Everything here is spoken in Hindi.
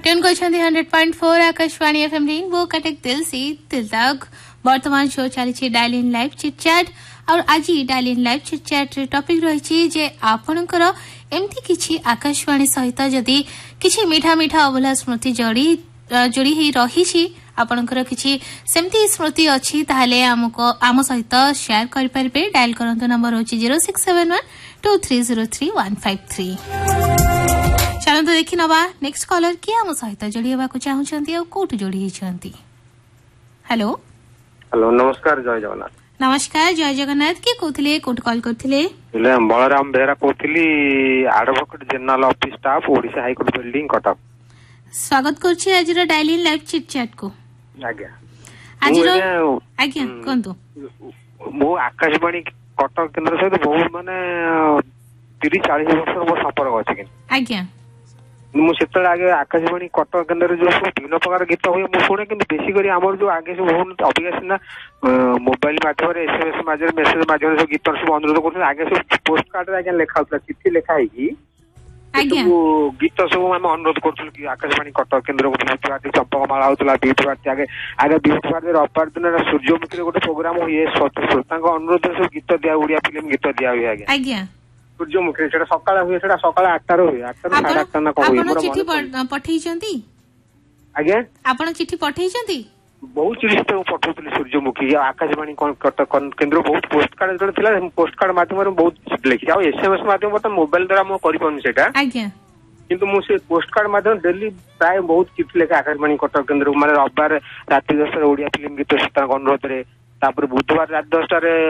ट्यून को 100.4 आकाशवाणी एफएम रेनबो कटक दिल से दिल तक वर्तमान शो चली dial in live chit chat और आज dial in live chit chat topic रही जे आपणकर एमती किछि आकाशवाणी सहित जदि किछि मीठा मीठा अभुला स्मृति जोड़ी ही रही आपणकर किछि सेमती स्मृति अच्छी ताहले हमको आम सहित शेयर कर परिबे डायल करंतो नंबर होची 06712303 चलो तो देखि नबा नेक्स्ट कॉलर के हम सहित जोड़ी हेबा को चाहउछंती और कोट जोड़ी हिछंती। हेलो हेलो नमस्कार जय जगन्नाथ। नमस्कार जय जगन्नाथ के कोथिले कोट कॉल करथिले Balram Behera कोथिली advocate general office staff Odisha high court building Cuttack. स्वागत करछि आज रो dial in live chit chat को। आज्ञा आज रो आज्ञा कोंतो मो आकाशवाणी कटक केंद्र सहित बहुत माने 30-40 वर्ष मो संपर्क अछि कि आज्ञा मुझे आगे आकाशवाणी कटक केन्द्र जो विभिन्न प्रकार गीत हुए मुझे शुणे कि बेसिकली आम जो आगे सब हो अभिका सीना मोबाइल माध्यम SMS माध्यम मेसेज माध्यम सब गीत सब अनुरोध कर आगे सब पोस्ट कार्ड आगे लिखा चिठी लिखाई गीत सब आम अनुरोध करूँ कि आकाशवाणी कटक केन्द्र को विभूति भारती चंपकमाला होता विभूति भारती आगे आगे विभूति भारती रविवार दिन सूर्यमुखी गोटे प्रोग्राम हुए श्रोता अनुरोध सब गीत दिया ओडिया फिल्म गीत दिया हुए आगे सूर्यमुखी से सकाळ हुए से सकाळ 8 हुए 8 साढ़े 8 ना कह हुए चिठी पठेइचंती आगे आपण चिठी पठेइचंती बहुत चिठी तो पठौतली सूर्यमुखी आकाशवाणी केन्द्र बहुत पोस्ट कार्ड जो थिला पोस्ट कार्ड माध्यम बहुत लिखि आ SMS माध्यम तो मोबाइल द्वारा मो करि पन सेटा आज्ञा किंतु मु से पोस्ट कार्ड माध्यम डेली प्राय बहुत चिठी लेखे आकाशवाणी कटक केन्द्र माने रविवार राति 10 ओडिया फिल्म गीत अनुरोध रे तापर बुधवार रात 10 रे